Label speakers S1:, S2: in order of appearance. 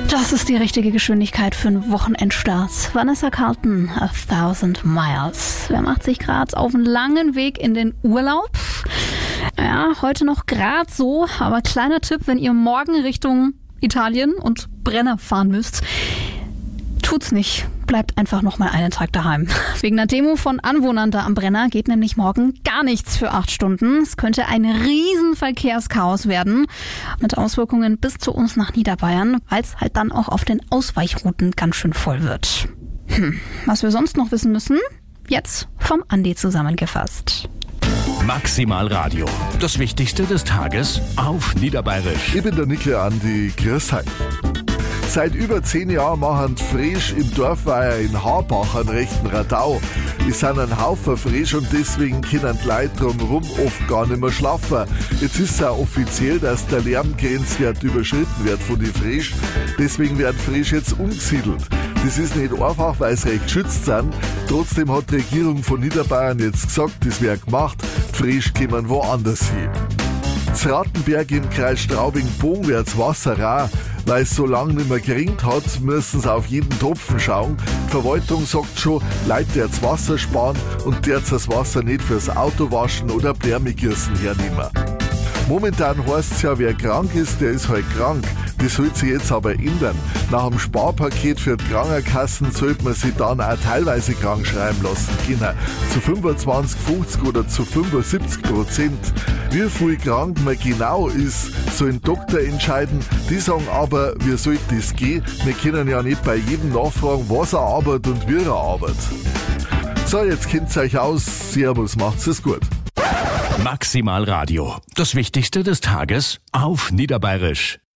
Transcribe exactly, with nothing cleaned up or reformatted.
S1: Das ist die richtige Geschwindigkeit für einen Wochenendstart. Vanessa Carlton, A Thousand Miles. Wir haben achtzig Grad auf einen langen Weg in den Urlaub. Ja, heute noch gerade so, aber kleiner Tipp, wenn ihr morgen Richtung Italien und Brenner fahren müsst, tut's nicht. Bleibt einfach noch mal einen Tag daheim. Wegen einer Demo von Anwohnern da am Brenner geht nämlich morgen gar nichts für acht Stunden. Es könnte ein riesen Verkehrschaos werden, mit Auswirkungen bis zu uns nach Niederbayern, weil es halt dann auch auf den Ausweichrouten ganz schön voll wird. Hm, was wir sonst noch wissen müssen, jetzt vom Andi zusammengefasst.
S2: Maximal Radio. Das Wichtigste des Tages auf Niederbayerisch.
S3: Ich bin der Nikle Andi, grüß euch. Seit über zehn Jahren machen Fresch im Dorfweiher in Harbach einen rechten Radau. Es sind ein Haufen Fresch und deswegen können die Leute drumherum oft gar nicht mehr schlafen. Jetzt ist es auch offiziell, dass der Lärmgrenzwert überschritten wird von den Fresch. Deswegen werden Fresch jetzt umgesiedelt. Das ist nicht einfach, weil sie recht geschützt sind. Trotzdem hat die Regierung von Niederbayern jetzt gesagt, das wäre gemacht. Die Fresch kommen woanders hin. Z Rattenberg im Kreis Straubing-Bogen wird das Wasser rar. Weil es so lange nicht mehr geringt hat, müssen sie auf jeden Tropfen schauen. Die Verwaltung sagt schon, Leute, der das Wasser sparen und der das Wasser nicht fürs Auto waschen oder Blärmegießen hernehmen. Momentan heißt es ja, wer krank ist, der ist halt krank. Das soll sich jetzt aber ändern. Nach dem Sparpaket für die Krankenkassen sollte man sich dann auch teilweise krank schreiben lassen können. Zu fünfundzwanzig, fünfzig oder zu fünfundsiebzig Prozent. Wie viel krank man genau ist, soll ein Doktor entscheiden. Die sagen aber, wie soll das gehen? Wir können ja nicht bei jedem nachfragen, was er arbeitet und wie er arbeitet. So, jetzt kennt ihr euch aus. Servus, macht's es gut.
S2: Maximal Radio. Das Wichtigste des Tages auf Niederbayerisch.